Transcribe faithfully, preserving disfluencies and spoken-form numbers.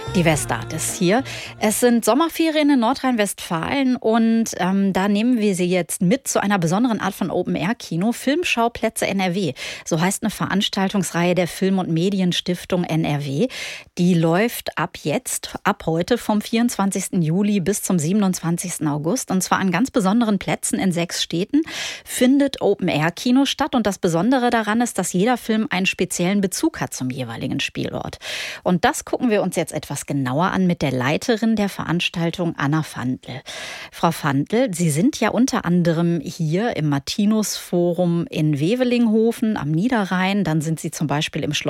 Die Westart ist hier. Es sind Sommerferien in Nordrhein-Westfalen und ähm, da nehmen wir Sie jetzt mit zu einer besonderen Art von Open-Air-Kino, Filmschauplätze N R W. So heißt eine Veranstaltungsreihe der Film- und Medienstiftung N R W. Die läuft ab jetzt, ab heute vom vierundzwanzigsten Juli bis zum siebenundzwanzigsten August. Und zwar an ganz besonderen Plätzen in sechs Städten findet Open-Air-Kino statt. Und das Besondere daran ist, dass jeder Film einen speziellen Bezug hat zum jeweiligen Spielort. Und das gucken wir uns jetzt etwas genauer an mit der Leiterin der Veranstaltung, Anna Fandl. Frau Fandl, Sie sind ja unter anderem hier im Martinus Forum in Wevelinghofen am Niederrhein. Dann sind Sie zum Beispiel im Schloss